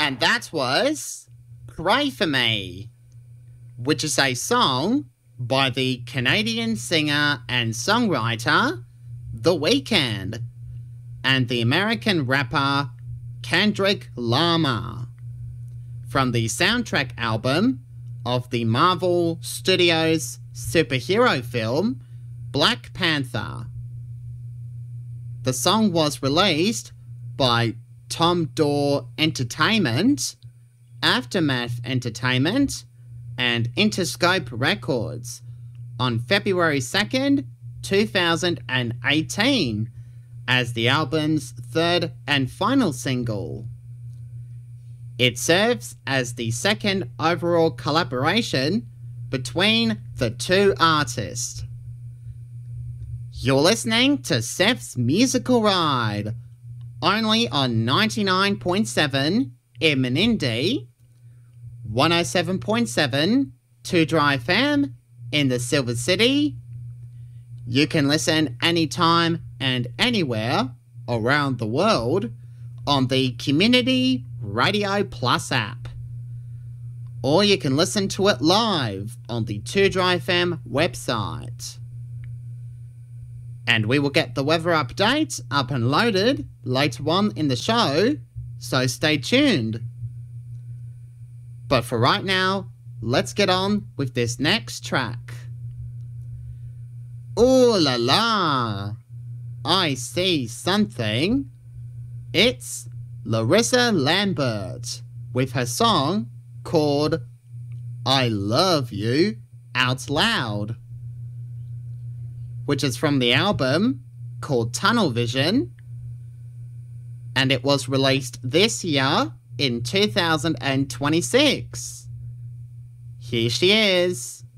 And that was Pray For Me, which is a song by the Canadian singer and songwriter The Weeknd and the American rapper Kendrick Lamar from the soundtrack album of the Marvel Studios superhero film Black Panther. The song was released by Tom Dore Entertainment, Aftermath Entertainment, and Interscope Records on February 2nd, 2018 as the album's third and final single. It serves as the second overall collaboration between the two artists. You're listening to Seth's Musical Ride, only on 99.7 in Menindee, 107.7 2 Dry FM in the Silver City. You can listen anytime and anywhere around the world on the Community Radio Plus app. Or you can listen to it live on the 2 Dry FM website. And we will get the weather update up and loaded later on in the show, so stay tuned. But for right now, let's get on with this next track. Ooh la la, I see something. It's Larissa Lambert with her song called I Love You Out Loud, which is from the album called Tunnel Vision, and it was released this year in 2026. Here she is.